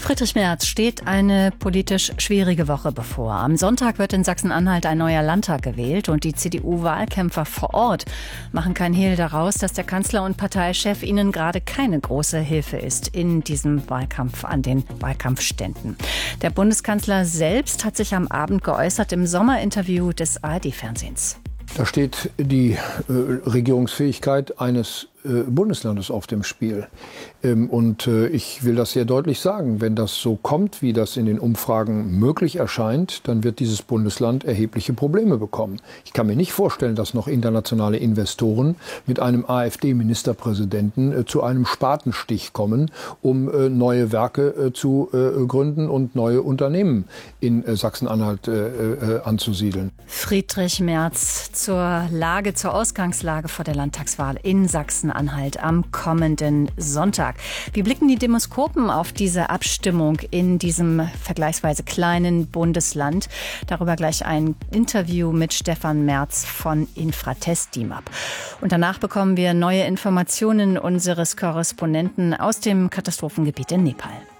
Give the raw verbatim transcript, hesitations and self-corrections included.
Friedrich Merz steht eine politisch schwierige Woche bevor. Am Sonntag wird in Sachsen-Anhalt ein neuer Landtag gewählt und die C D U-Wahlkämpfer vor Ort machen kein Hehl daraus, dass der Kanzler und Parteichef ihnen gerade keine große Hilfe ist in diesem Wahlkampf an den Wahlkampfständen. Der Bundeskanzler selbst hat sich am Abend geäußert im Sommerinterview des A R D-Fernsehens. Da steht die äh, Regierungsfähigkeit eines äh, Bundeslandes auf dem Spiel. Ähm, und äh, ich will das sehr deutlich sagen, wenn das so kommt, wie das in den Umfragen möglich erscheint, dann wird dieses Bundesland erhebliche Probleme bekommen. Ich kann mir nicht vorstellen, dass noch internationale Investoren mit einem AfD-Ministerpräsidenten äh, zu einem Spatenstich kommen, um äh, neue Werke äh, zu äh, gründen und neue Unternehmen in äh, Sachsen-Anhalt äh, äh, anzusiedeln. Friedrich Merz zur Lage, zur Ausgangslage vor der Landtagswahl in Sachsen-Anhalt am kommenden Sonntag. Wie blicken die Demoskopen auf diese Abstimmung in diesem vergleichsweise kleinen Bundesland? Darüber gleich ein Interview mit Stefan Merz von Infratest DIMAP. Und danach bekommen wir neue Informationen unseres Korrespondenten aus dem Katastrophengebiet in Nepal.